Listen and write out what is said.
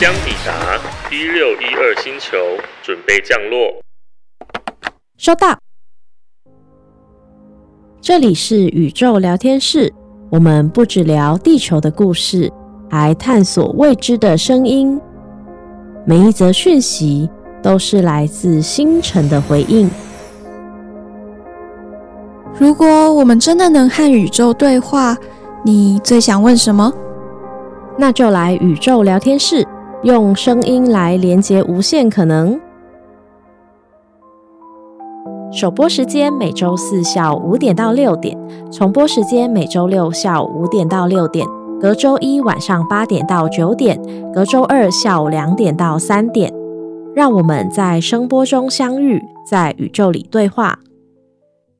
将抵达1612星球，准备降落。 收到。这里是宇宙聊天室，我们不只聊地球的故事，还探索未知的声音。每一则讯息都是来自星辰的回应。 如果我们真的能和宇宙对话，你最想问什么？ 那就来宇宙聊天室，用声音来连接无限可能。首播时间每周四下午5点到6点，重播时间每周六下午5点到6点，隔周一晚上8点到9点，隔周二下午2点到3点。让我们在声波中相遇，在宇宙里对话。